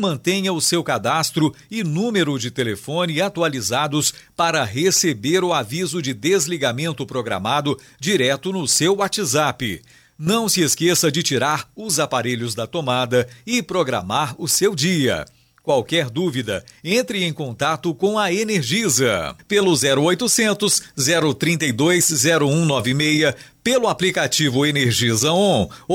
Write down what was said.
mantenha o seu cadastro e número de telefone atualizados para receber o aviso de desligamento programado direto no seu WhatsApp. Não se esqueça de tirar os aparelhos da tomada e programar o seu dia. Qualquer dúvida, entre em contato com a Energisa pelo 0800 032 0196, pelo aplicativo Energisa On